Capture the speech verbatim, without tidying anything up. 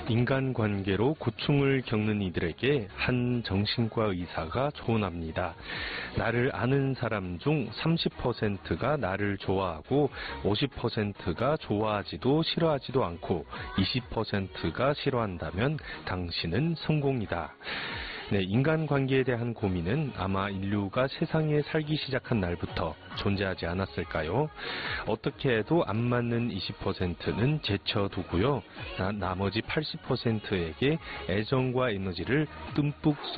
인간관계로 고충을 겪는 이들에게 한 정신과 의사가 조언합니다. 나를 아는 사람 중 삼십 퍼센트가 나를 좋아하고 오십 퍼센트가 좋아하지도 싫어하지도 않고 이십 퍼센트가 싫어한다면 당신은 성공이다. 네, 인간관계에 대한 고민은 아마 인류가 세상에 살기 시작한 날부터 존재하지 않았을까요? 어떻게 해도 안 맞는 이십 퍼센트는 제쳐두고요. 나, 나머지 팔십 퍼센트에게 애정과 에너지를 듬뿍 쏟